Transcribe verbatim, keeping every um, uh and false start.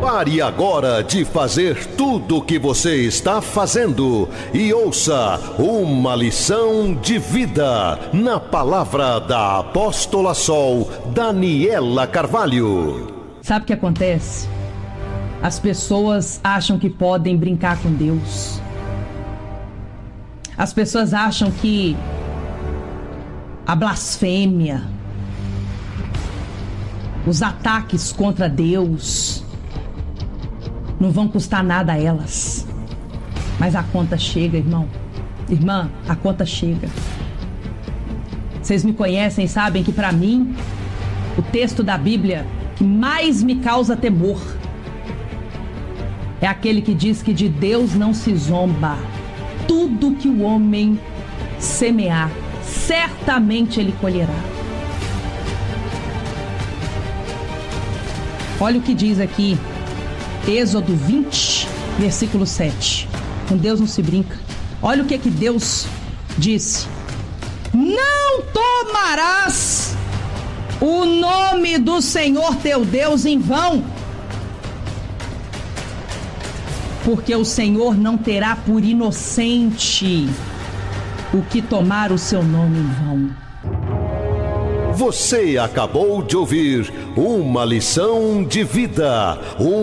Pare agora de fazer tudo o que você está fazendo e ouça uma lição de vida na palavra da apóstola Sol Daniela Carvalho. Sabe o que acontece? As pessoas acham que podem brincar com Deus. As pessoas acham que a blasfêmia, os ataques contra Deus não vão custar nada a elas. Mas a conta chega, irmão. Irmã, a conta chega. Vocês me conhecem e sabem que para mim, o texto da Bíblia que mais me causa temor é aquele que diz que de Deus não se zomba. Tudo que o homem semear, certamente ele colherá. Olha o que diz aqui, Êxodo vinte, versículo sete. Com Deus não se brinca. Olha o que que Deus disse: não tomarás o nome do Senhor teu Deus em vão, porque o Senhor não terá por inocente o que tomar o seu nome em vão. Você acabou de ouvir uma lição de vida. Um